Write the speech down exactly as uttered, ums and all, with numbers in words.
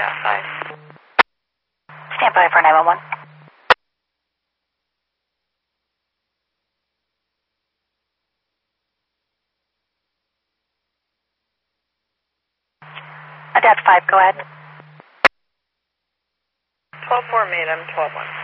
five. Stand by for nine one one. Adapt five, go ahead. twelve four, made, I'm twelve one.